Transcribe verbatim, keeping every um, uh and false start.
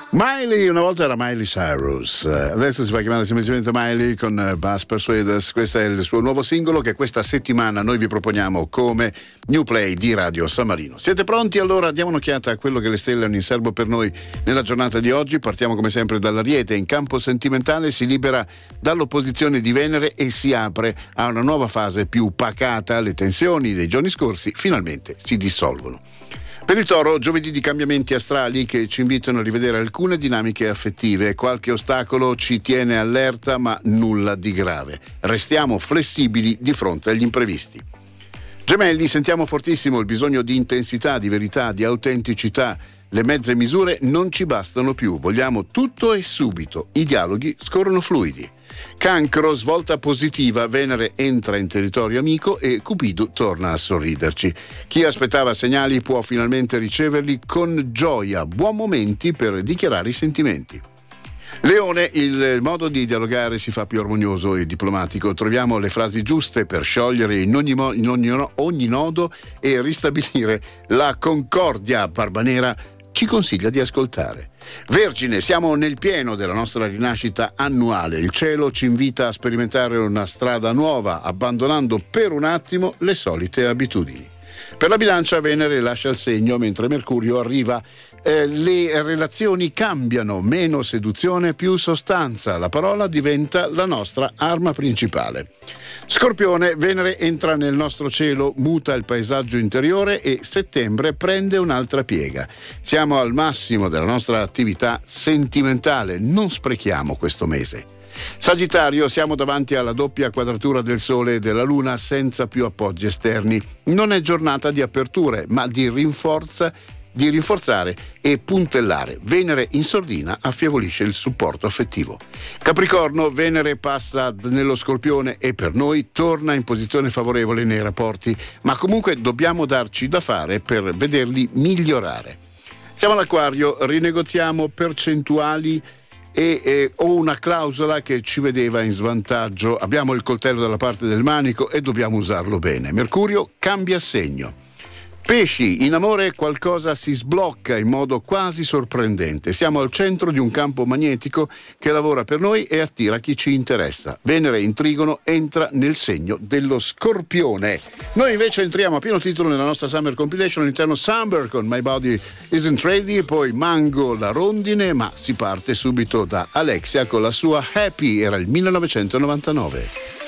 Miley, una volta era Miley Cyrus, adesso si fa chiamare semplicemente Miley con Buzz Persuaders. Questo è il suo nuovo singolo che questa settimana noi vi proponiamo come New Play di Radio San Marino. Siete pronti? Allora diamo un'occhiata a quello che le stelle hanno in serbo per noi nella giornata di oggi. Partiamo come sempre dall'Ariete. In campo sentimentale si libera dall'opposizione di Venere e si apre a una nuova fase più pacata. Le tensioni dei giorni scorsi finalmente si dissolvono. Per il Toro, giovedì di cambiamenti astrali che ci invitano a rivedere alcune dinamiche affettive. Qualche ostacolo ci tiene allerta, ma nulla di grave. Restiamo flessibili di fronte agli imprevisti. Gemelli, sentiamo fortissimo il bisogno di intensità, di verità, di autenticità. Le mezze misure non ci bastano più. Vogliamo tutto e subito. I dialoghi scorrono fluidi. Cancro, svolta positiva, Venere entra in territorio amico e Cupido torna a sorriderci. Chi aspettava segnali può finalmente riceverli con gioia. Buon momenti per dichiarare i sentimenti. Leone, il modo di dialogare si fa più armonioso e diplomatico. Troviamo le frasi giuste per sciogliere in ogni, mo- in ogni, no- ogni nodo e ristabilire la concordia. Barbanera ci consiglia di ascoltare. Vergine, siamo nel pieno della nostra rinascita annuale. Il cielo ci invita a sperimentare una strada nuova, abbandonando per un attimo le solite abitudini. Per la Bilancia, Venere lascia il segno mentre Mercurio arriva. Eh, le relazioni cambiano, meno seduzione, più sostanza. La parola diventa la nostra arma principale. Scorpione, Venere entra nel nostro cielo, muta il paesaggio interiore e settembre prende un'altra piega. Siamo al massimo della nostra attività sentimentale, non sprechiamo questo mese. Sagittario, siamo davanti alla doppia quadratura del Sole e della Luna senza più appoggi esterni. Non è giornata di aperture, ma di rinforza di rinforzare e puntellare. Venere in sordina affievolisce il supporto affettivo. Capricorno, Venere passa nello Scorpione e per noi torna in posizione favorevole nei rapporti, ma comunque dobbiamo darci da fare per vederli migliorare. Siamo all'Acquario, rinegoziamo percentuali e eh, ho una clausola che ci vedeva in svantaggio. Abbiamo il coltello dalla parte del manico e dobbiamo usarlo bene. Mercurio cambia segno. Pesci, in amore qualcosa si sblocca in modo quasi sorprendente. Siamo al centro di un campo magnetico che lavora per noi e attira chi ci interessa. Venere in Trigono entra nel segno dello Scorpione. Noi invece entriamo a pieno titolo nella nostra Summer Compilation all'interno Summer con My Body Isn't Ready e poi Mango la rondine, ma si parte subito da Alexia con la sua Happy, era il millenovecentonovantanove.